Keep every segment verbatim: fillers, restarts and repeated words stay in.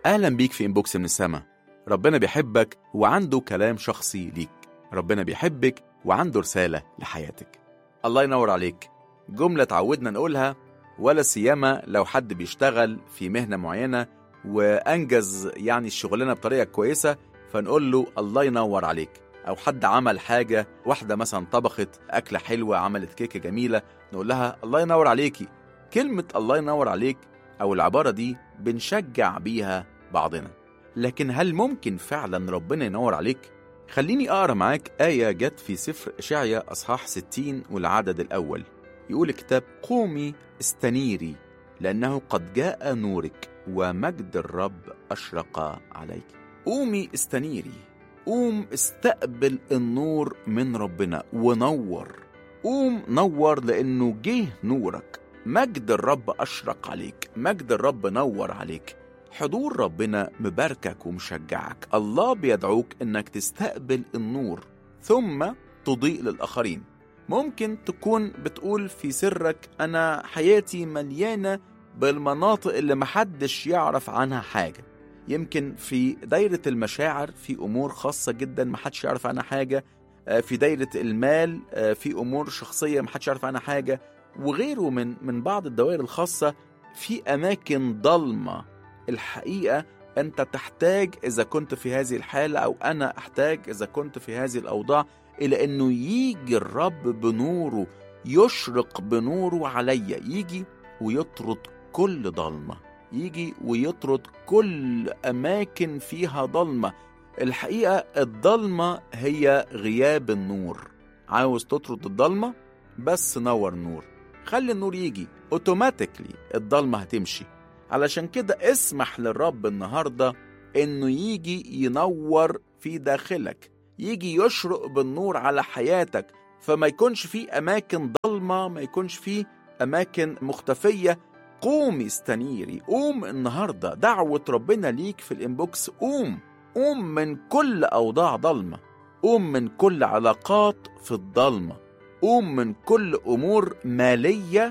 أهلا بيك في إنبوكس من السما. ربنا بيحبك وعنده كلام شخصي ليك. ربنا بيحبك وعنده رسالة لحياتك. الله ينور عليك. جملة تعودنا نقولها، ولا سيما لو حد بيشتغل في مهنة معينة وأنجز يعني الشغلانة بطريقة كويسة، فنقول له الله ينور عليك. أو حد عمل حاجة، واحدة مثلا طبخت أكلة حلوة، عملت كيكة جميلة، نقول لها الله ينور عليكي. كلمة الله ينور عليك أو العبارة دي بنشجع بيها بعضنا. لكن هل ممكن فعلا ربنا ينور عليك؟ خليني أقرأ معاك آية جت في سفر إشعياء أصحاح ستين والعدد الأول. يقول الكتاب: قومي استنيري لأنه قد جاء نورك ومجد الرب أشرق عليك. قومي استنيري، قوم استقبل النور من ربنا ونور. قوم نور لأنه جه نورك. مجد الرب أشرق عليك، مجد الرب نور عليك. حضور ربنا مباركك ومشجعك. الله بيدعوك إنك تستقبل النور ثم تضيء للآخرين. ممكن تكون بتقول في سرك: أنا حياتي مليانة بالمناطق اللي محدش يعرف عنها حاجة. يمكن في دايرة المشاعر في أمور خاصة جدا محدش يعرف عنها حاجة، في دايرة المال في أمور شخصية محدش يعرف عنها حاجة، وغيره من من بعض الدوائر الخاصة في أماكن ضلمة. الحقيقة أنت تحتاج إذا كنت في هذه الحالة، أو أنا أحتاج إذا كنت في هذه الأوضاع، إلى أنه يجي الرب بنوره، يشرق بنوره عليا، يجي ويطرد كل ضلمة، يجي ويطرد كل أماكن فيها ضلمة. الحقيقة الضلمة هي غياب النور. عاوز تطرد الضلمة؟ بس نور النور، خلي النور يجي اوتوماتيكلي، الضلمة هتمشي. علشان كده اسمح للرب النهاردة انه يجي ينور في داخلك، يجي يشرق بالنور على حياتك، فما يكونش في اماكن ضلمة، ما يكونش في اماكن مختفية. قومي استنيري، قوم النهاردة. دعوة ربنا ليك في الانبوكس: قوم، قوم من كل اوضاع ضلمة، قوم من كل علاقات في الضلمة، قوم من كل امور مالية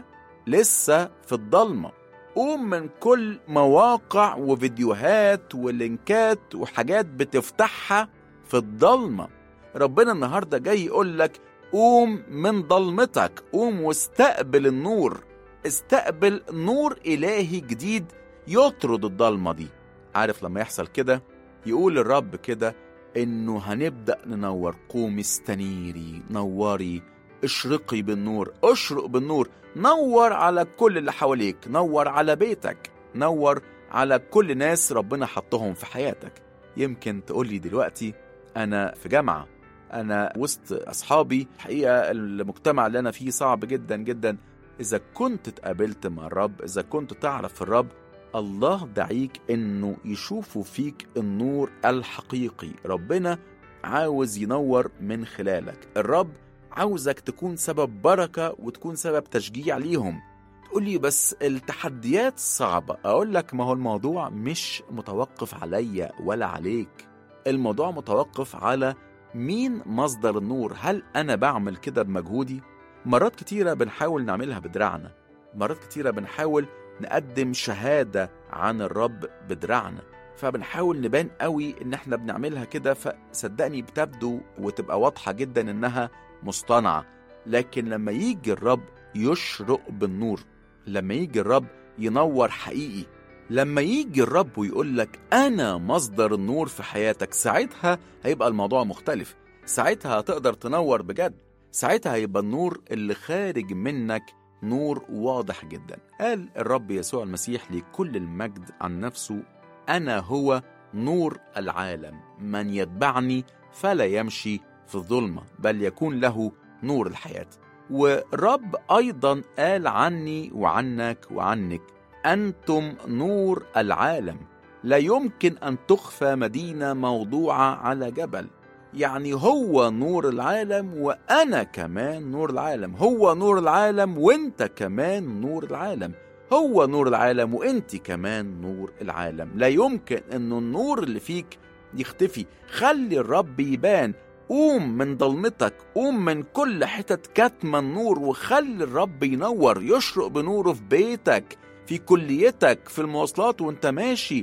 لسه في الضلمة، قوم من كل مواقع وفيديوهات ولينكات وحاجات بتفتحها في الضلمة. ربنا النهاردة جاي يقول لك: قوم من ضلمتك، قوم واستقبل النور، استقبل نور إلهي جديد يطرد الضلمة دي. عارف لما يحصل كده يقول الرب كده إنه هنبدأ ننور. قوم استنيري، نوري، اشرقي بالنور، اشرق بالنور. نور على كل اللي حواليك، نور على بيتك، نور على كل ناس ربنا حطهم في حياتك. يمكن تقولي دلوقتي: أنا في جامعة، أنا وسط أصحابي، حقيقة المجتمع اللي أنا فيه صعب جدا جدا. إذا كنت تقابلت مع الرب، إذا كنت تعرف الرب، الله دعيك إنه يشوفوا فيك النور الحقيقي. ربنا عاوز ينور من خلالك. الرب عاوزك تكون سبب بركة وتكون سبب تشجيع ليهم. تقولي: بس التحديات صعبة. أقول لك: ما هو الموضوع مش متوقف عليا ولا عليك، الموضوع متوقف على مين مصدر النور. هل أنا بعمل كده بمجهودي؟ مرات كتيرة بنحاول نعملها بدراعنا، مرات كتيرة بنحاول نقدم شهادة عن الرب بدراعنا، فبنحاول نبان قوي إن احنا بنعملها كده، فصدقني بتبدو وتبقى واضحة جدا إنها مصطنعة. لكن لما يجي الرب يشرق بالنور، لما يجي الرب ينور حقيقي، لما يجي الرب ويقول لك أنا مصدر النور في حياتك، ساعتها هيبقى الموضوع مختلف. ساعتها هتقدر تنور بجد. ساعتها هيبقى النور اللي خارج منك نور واضح جدا. قال الرب يسوع المسيح لكل المجد عن نفسه: أنا هو نور العالم، من يتبعني فلا يمشي في الظلمة بل يكون له نور الحياة. والرب أيضا قال عني وعنك وعنك: أنتم نور العالم، لا يمكن أن تخفى مدينة موضوعة على جبل. يعني هو نور العالم وأنا كمان نور العالم، هو نور العالم وانت كمان نور العالم، هو نور العالم وانت كمان نور العالم. لا يمكن أنه النور اللي فيك يختفي. خلي الرب يبان. قوم من ضلمتك، قوم من كل حتة كتمة النور، وخلي الرب ينور، يشرق بنوره في بيتك، في كليتك، في المواصلات وانت ماشي،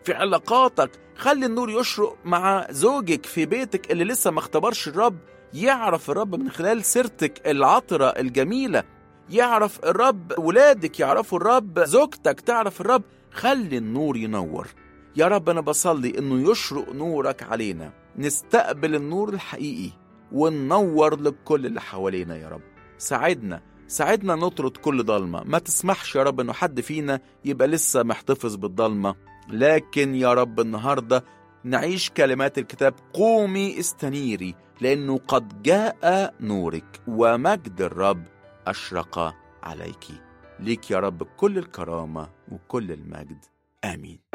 في علاقاتك. خلي النور يشرق مع زوجك في بيتك اللي لسه ما اختبرش الرب، يعرف الرب من خلال سيرتك العطرة الجميلة. يعرف الرب ولادك، يعرفوا الرب زوجتك تعرف الرب. خلي النور ينور. يا رب أنا بصلي إنه يشرق نورك علينا، نستقبل النور الحقيقي وننور لكل اللي حوالينا. يا رب ساعدنا ساعدنا نطرد كل ضلمة. ما تسمحش يا رب إنه حد فينا يبقى لسه محتفظ بالضلمة، لكن يا رب النهاردة نعيش كلمات الكتاب: قومي استنيري لأنه قد جاء نورك ومجد الرب أشرق عليك. ليك يا رب كل الكرامة وكل المجد. آمين.